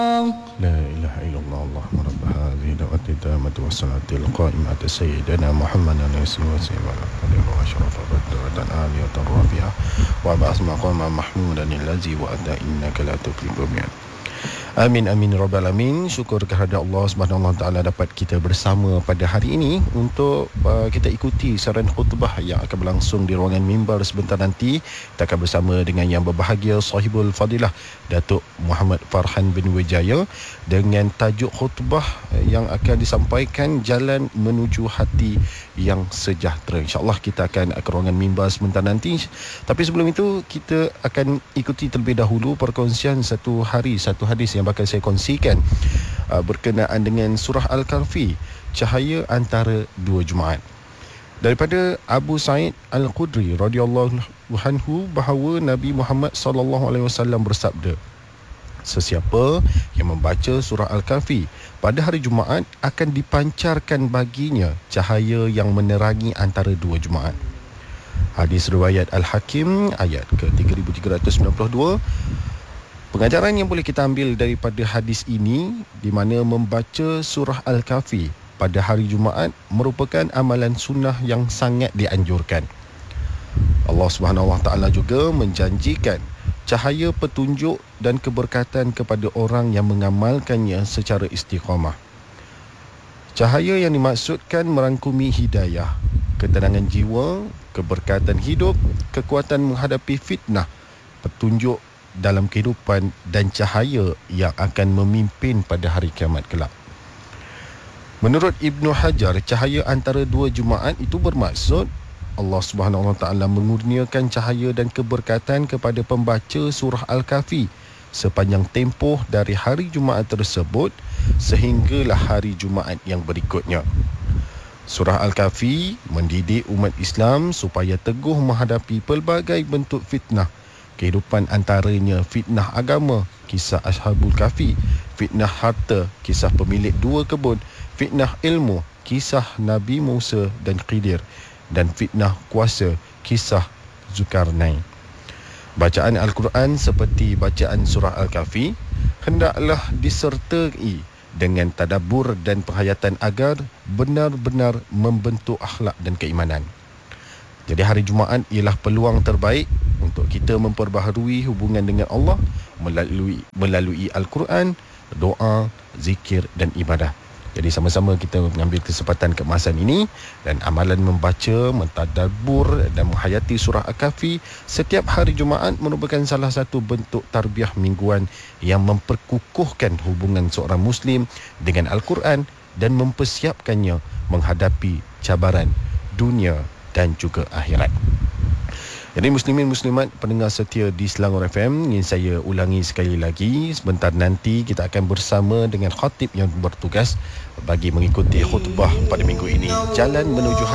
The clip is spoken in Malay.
لا إله إلا الله اللهم رب هذه دعوة التامة والصلاة القائمة سيدنا محمد رسول الله وعلى آله وأشرف الرتبة العالية الرافعة وبعث مقام محمودا الذي وأتى إنك لا تخلف الميعاد. Amin amin rabbal alamin. Syukur kehadirat Allah Subhanahu Wa Taala dapat kita bersama pada hari ini untuk kita ikuti saran khutbah yang akan berlangsung di ruangan mimbar sebentar nanti. Kita akan bersama dengan yang berbahagia Sahibul Fadilah Datuk Muhammad Farhan bin Wijaya dengan tajuk khutbah yang akan disampaikan Jalan Menuju Hati yang Sejahtera. InsyaAllah kita akan ke ruangan mimbar sebentar nanti. Tapi sebelum itu kita akan ikuti terlebih dahulu perkongsian satu hadis yang bakal saya kongsikan berkenaan dengan surah Al-Kahfi, cahaya antara dua Jumaat. Daripada Abu Sa'id Al-Khudri radhiyallahu anhu bahawa Nabi Muhammad sallallahu alaihi wasallam bersabda, sesiapa yang membaca surah Al-Kahfi pada hari Jumaat akan dipancarkan baginya cahaya yang menerangi antara dua Jumaat. Hadis riwayat Al-Hakim ayat ke-3392. Pengajaran yang boleh kita ambil daripada hadis ini di mana membaca surah Al-Kahfi pada hari Jumaat merupakan amalan sunnah yang sangat dianjurkan. Allah Subhanahu Wa Taala juga menjanjikan cahaya petunjuk dan keberkatan kepada orang yang mengamalkannya secara istiqamah. Cahaya yang dimaksudkan merangkumi hidayah, ketenangan jiwa, keberkatan hidup, kekuatan menghadapi fitnah, petunjuk dalam kehidupan dan cahaya yang akan memimpin pada hari kiamat kelak. Menurut Ibnu Hajar, cahaya antara dua Jumaat itu bermaksud Allah Subhanahu Wa Taala mengurniakan cahaya dan keberkatan kepada pembaca surah Al-Kahfi sepanjang tempoh dari hari Jumaat tersebut sehinggalah hari Jumaat yang berikutnya. Surah Al-Kahfi mendidik umat Islam supaya teguh menghadapi pelbagai bentuk fitnah. Kehidupan antaranya fitnah agama, kisah Ashabul Kahfi, fitnah harta, kisah pemilik dua kebun, fitnah ilmu, kisah Nabi Musa dan Khidir, dan fitnah kuasa, kisah Zulkarnain. Bacaan Al-Quran seperti bacaan surah Al-Kahfi hendaklah disertai dengan tadabbur dan penghayatan agar benar-benar membentuk akhlak dan keimanan. Jadi hari Jumaat ialah peluang terbaik untuk kita memperbaharui hubungan dengan Allah melalui Al-Quran, doa, zikir dan ibadah. Jadi sama-sama kita mengambil kesempatan keemasan ini dan amalan membaca, mentadabbur dan menghayati surah Al-Kahfi setiap hari Jumaat merupakan salah satu bentuk tarbiyah mingguan yang memperkukuhkan hubungan seorang Muslim dengan Al-Quran dan mempersiapkannya menghadapi cabaran dunia dan juga akhirat. Jadi muslimin muslimat pendengar setia di Selangor FM, ingin saya ulangi sekali lagi, sebentar nanti kita akan bersama dengan khatib yang bertugas bagi mengikuti khutbah pada minggu ini, Jalan Menuju